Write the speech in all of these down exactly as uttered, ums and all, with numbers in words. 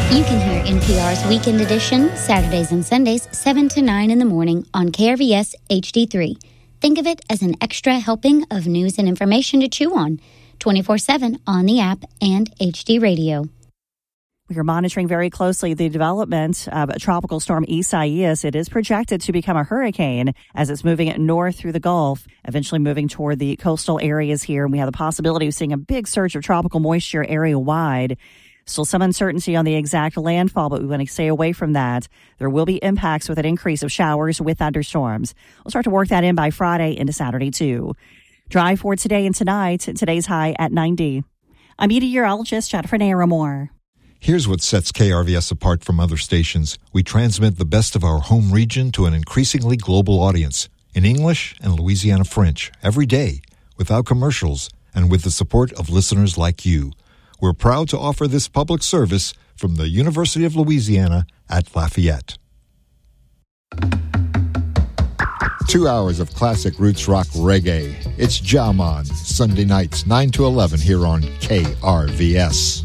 You can hear N P R's Weekend Edition, Saturdays and Sundays, seven to nine in the morning on K R V S H D three. Think of it as an extra helping of news and information to chew on, twenty-four seven on the app and H D Radio. We are monitoring very closely the development of Tropical Storm Isaias. It is projected to become a hurricane as it's moving north through the Gulf, eventually moving toward the coastal areas here. And we have the possibility of seeing a big surge of tropical moisture area-wide. Still some uncertainty on the exact landfall, but we want to stay away from that. There will be impacts with an increase of showers with thunderstorms. We'll start to work that in by Friday into Saturday, too. Dry for today and tonight. Today's high at ninety. I'm meteorologist Jennifer Naramore. Here's what sets K R V S apart from other stations. We transmit the best of our home region to an increasingly global audience in English and Louisiana French every day, without commercials, and with the support of listeners like you. We're proud to offer this public service from the University of Louisiana at Lafayette. Two hours of classic roots rock reggae. It's Jaman, Sunday nights, nine to eleven here on K R V S.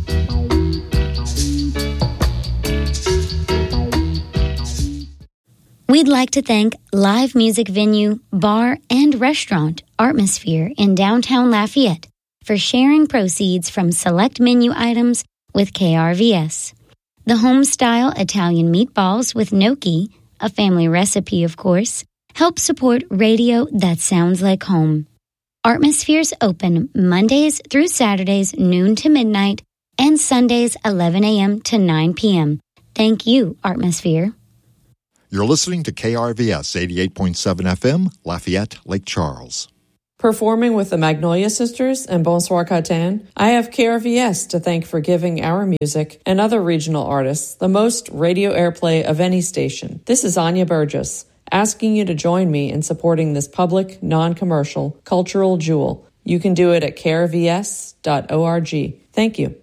We'd like to thank live music venue, bar, and restaurant Artmosphere in downtown Lafayette for sharing proceeds from select menu items with K R V S. The home-style Italian meatballs with gnocchi, a family recipe of course, help support radio that sounds like home. Artmosphere's open Mondays through Saturdays noon to midnight and Sundays eleven a.m. to nine p.m. Thank you, Artmosphere. You're listening to K R V S eighty-eight point seven F M, Lafayette, Lake Charles. Performing with the Magnolia Sisters and Bonsoir Catan, I have K R V S to thank for giving our music and other regional artists the most radio airplay of any station. This is Anya Burgess, asking you to join me in supporting this public, non-commercial, cultural jewel. You can do it at k r v s dot org. Thank you.